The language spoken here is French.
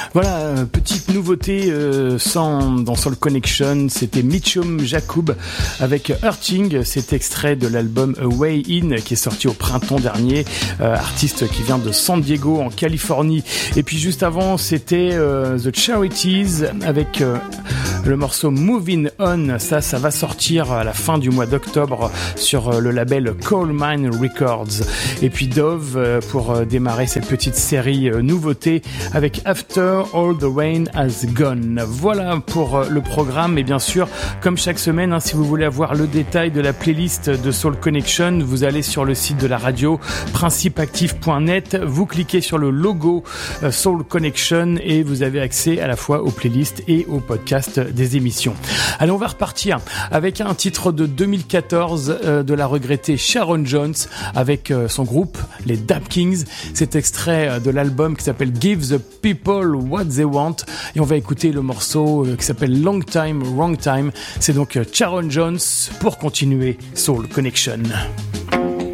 Voilà, petite nouveauté dans Soul Connection, c'était Mitchum Jacob avec Hurting, c'est extrait de l'album A Way In qui est sorti au printemps dernier, artiste qui vient de San Diego en Californie. Et puis juste avant, c'était The Charities avec le morceau Moving On, ça va sortir à la fin du mois d'octobre sur le label Coal Mine Records. Et puis Dove pour démarrer cette petite série nouveauté avec After All the Rain Has Gone. Voilà pour le programme, et bien sûr, comme chaque semaine, si vous voulez avoir le détail de la playlist de Soul Connection, vous allez sur le site de la radio, principeactif.net, vous cliquez sur le logo Soul Connection et vous avez accès à la fois aux playlists et aux podcasts des émissions. Allez, on va repartir avec un titre de 2014 de la regrettée Sharon Jones avec son groupe, les Dap Kings. C'est extrait de l'album qui s'appelle Give the People What They Want et on va écouter le morceau qui s'appelle Long Time, Wrong Time. C'est donc Sharon Jones pour continuer Soul Connection.